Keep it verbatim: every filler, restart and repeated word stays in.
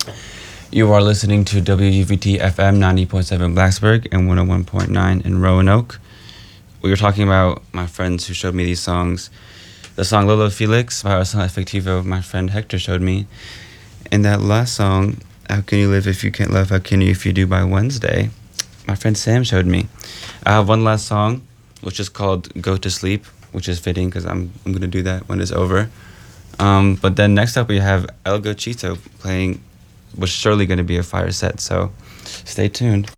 You are listening to W U V T F M ninety point seven Blacksburg and one oh one point nine in Roanoke. We were talking about my friends who showed me these songs. The song Lolo Felix by Arsenal Efectivo, my friend Hector showed me. And that last song, How Can You Live If You Can't Love, How Can You If You Do by Wednesday, my friend Sam showed me. I have one last song, which is called Go to Sleep, which is fitting because I'm, I'm going to do that when it's over. Um, but then next up we have El Gochito playing, which is surely going to be a fire set, so stay tuned.